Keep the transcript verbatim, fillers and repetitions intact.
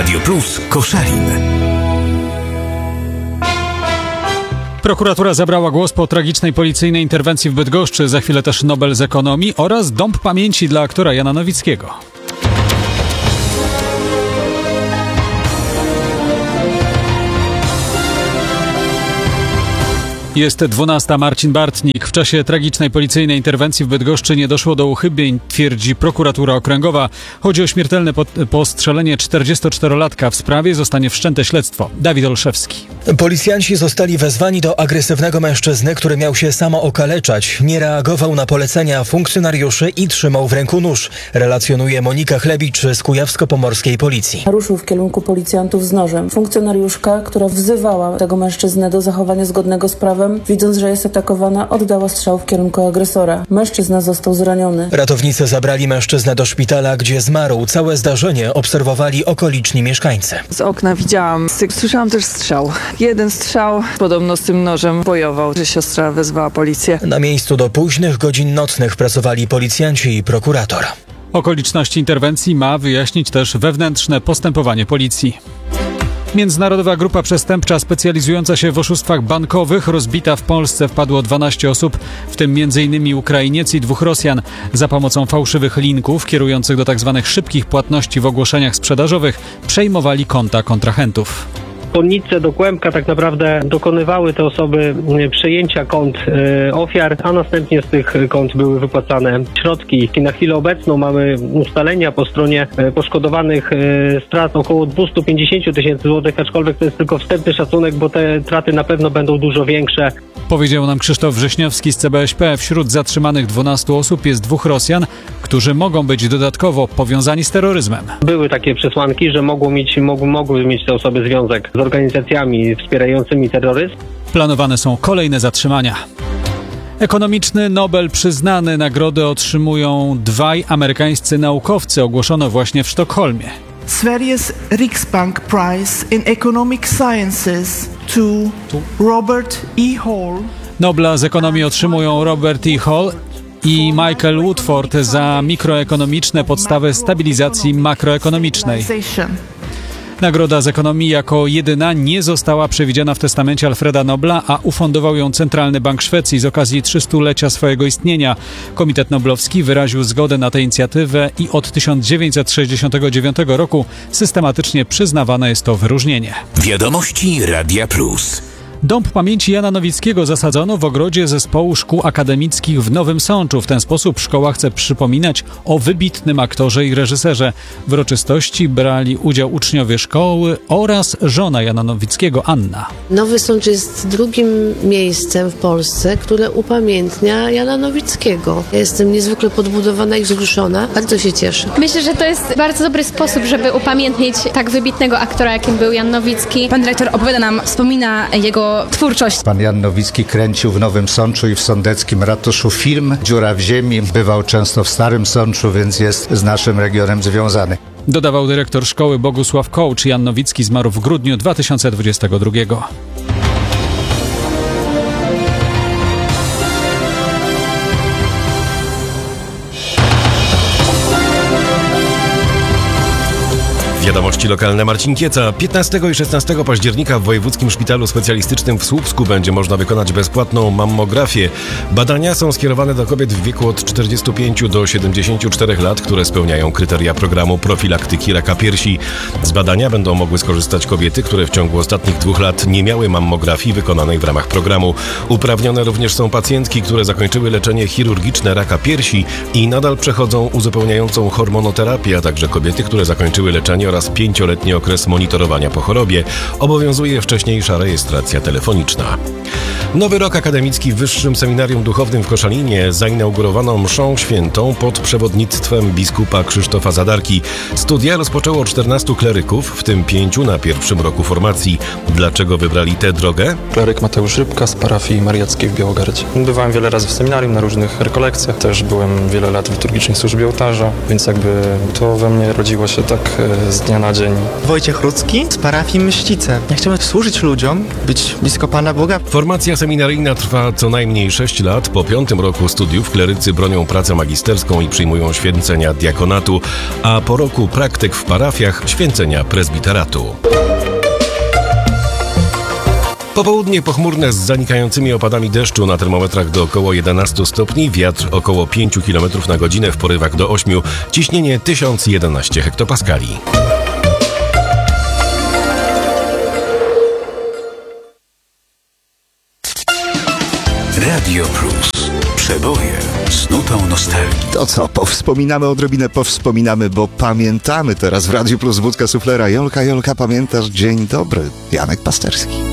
Radio Plus Koszalin. Prokuratura zabrała głos po tragicznej policyjnej interwencji w Bydgoszczy. Za chwilę też Nobel z ekonomii oraz dąb pamięci dla aktora Jana Nowickiego. Jest dwunasta. Marcin Bartnik. W czasie tragicznej policyjnej interwencji w Bydgoszczy nie doszło do uchybień, twierdzi prokuratura okręgowa. Chodzi o śmiertelne postrzelenie czterdziestoczterolatka. W sprawie zostanie wszczęte śledztwo. Dawid Olszewski. Policjanci zostali wezwani do agresywnego mężczyzny, który miał się samo okaleczać. Nie reagował na polecenia funkcjonariuszy i trzymał w ręku nóż. Relacjonuje Monika Chlebicz z kujawsko-pomorskiej policji. Ruszył w kierunku policjantów z nożem. Funkcjonariuszka, która wzywała tego mężczyznę do zachowania zgodnego z prawem, widząc, że jest atakowana, oddała strzał w kierunku agresora. Mężczyzna został zraniony. Ratownicy zabrali mężczyznę do szpitala, gdzie zmarł. Całe zdarzenie obserwowali okoliczni mieszkańcy. Z okna widziałam, słyszałam też strzał. Jeden strzał, podobno z tym nożem bojował, że siostra wezwała policję. Na miejscu do późnych godzin nocnych pracowali policjanci i prokurator. Okoliczności interwencji ma wyjaśnić też wewnętrzne postępowanie policji. Międzynarodowa grupa przestępcza specjalizująca się w oszustwach bankowych rozbita w Polsce. Wpadło dwanaście osób, w tym między innymi Ukrainiec i dwóch Rosjan. Za pomocą fałszywych linków kierujących do tzw. szybkich płatności w ogłoszeniach sprzedażowych przejmowali konta kontrahentów. Po nitce do kłębka tak naprawdę dokonywały te osoby przejęcia kont e, ofiar, a następnie z tych kont były wypłacane środki. I na chwilę obecną mamy ustalenia po stronie e, poszkodowanych e, strat około dwieście pięćdziesiąt tysięcy złotych, aczkolwiek to jest tylko wstępny szacunek, bo te straty na pewno będą dużo większe. Powiedział nam Krzysztof Wrześniowski z C B S P. Wśród zatrzymanych dwunastu osób jest dwóch Rosjan, którzy mogą być dodatkowo powiązani z terroryzmem. Były takie przesłanki, że mogą mieć, mogły, mogły mieć te osoby związek z organizacjami wspierającymi terroryzm. Planowane są kolejne zatrzymania. Ekonomiczny Nobel przyznany. Nagrodę otrzymują dwaj amerykańscy naukowcy. Ogłoszono właśnie w Sztokholmie. Sveriges Riksbank Prize in Economic Sciences to Robert E. Hall. Nobla z ekonomii otrzymują Robert E. Hall i Michael Woodford za mikroekonomiczne podstawy stabilizacji makroekonomicznej. Nagroda z ekonomii jako jedyna nie została przewidziana w testamencie Alfreda Nobla, a ufundował ją Centralny Bank Szwecji z okazji trzystulecia swojego istnienia. Komitet Noblowski wyraził zgodę na tę inicjatywę i od tysiąc dziewięćset sześćdziesiątego dziewiątego roku systematycznie przyznawane jest to wyróżnienie. Wiadomości Radia Plus. Dąb pamięci Jana Nowickiego zasadzono w ogrodzie Zespołu Szkół Akademickich w Nowym Sączu. W ten sposób szkoła chce przypominać o wybitnym aktorze i reżyserze. W uroczystości brali udział uczniowie szkoły oraz żona Jana Nowickiego, Anna. Nowy Sącz jest drugim miejscem w Polsce, które upamiętnia Jana Nowickiego. Ja jestem niezwykle podbudowana i wzruszona. Bardzo się cieszę. Myślę, że to jest bardzo dobry sposób, żeby upamiętnić tak wybitnego aktora, jakim był Jan Nowicki. Pan dyrektor opowiada nam, wspomina jego twórczość. Pan Jan Nowicki kręcił w Nowym Sączu i w sądeckim ratuszu film Dziura w ziemi. Bywał często w Starym Sączu, więc jest z naszym regionem związany. Dodawał dyrektor szkoły Bogusław Kołcz. Jan Nowicki zmarł w grudniu dwa tysiące dwudziestego drugiego. Wiadomości lokalne. Marcin Kieca. piętnastego i szesnastego października w Wojewódzkim Szpitalu Specjalistycznym w Słupsku będzie można wykonać bezpłatną mammografię. Badania są skierowane do kobiet w wieku od czterdziestu pięciu do siedemdziesięciu czterech lat, które spełniają kryteria programu profilaktyki raka piersi. Z badania będą mogły skorzystać kobiety, które w ciągu ostatnich dwóch lat nie miały mammografii wykonanej w ramach programu. Uprawnione również są pacjentki, które zakończyły leczenie chirurgiczne raka piersi i nadal przechodzą uzupełniającą hormonoterapię, a także kobiety, które zakończyły leczenie oraz pięcioletni okres monitorowania po chorobie. Obowiązuje wcześniejsza rejestracja telefoniczna. Nowy rok akademicki w Wyższym Seminarium Duchownym w Koszalinie zainaugurowano mszą świętą pod przewodnictwem biskupa Krzysztofa Zadarki. Studia rozpoczęło czternastu kleryków, w tym pięciu na pierwszym roku formacji. Dlaczego wybrali tę drogę? Kleryk Mateusz Rybka z parafii mariackiej w Białogardzie. Bywałem wiele razy w seminarium na różnych rekolekcjach, też byłem wiele lat w liturgicznej służbie ołtarza, więc jakby to we mnie rodziło się tak z z dnia na dzień. Wojciech Rudzki z parafii Mścice. Ja chciałbym służyć ludziom, być blisko Pana Boga. Formacja seminaryjna trwa co najmniej sześć lat. Po piątym roku studiów klerycy bronią pracę magisterską i przyjmują święcenia diakonatu, a po roku praktyk w parafiach święcenia prezbiteratu. Popołudnie pochmurne z zanikającymi opadami deszczu, na termometrach do około jedenastu stopni, wiatr około pięć kilometrów na godzinę w porywach do ośmiu, ciśnienie tysiąc jedenaście hektopaskali. Radio Plus. Przeboje z nutą nostalgii. To co, powspominamy odrobinę, powspominamy, bo pamiętamy teraz w Radiu Plus Wódka Suflera. Jolka, Jolka, pamiętasz? Dzień dobry. Janek Pasterski.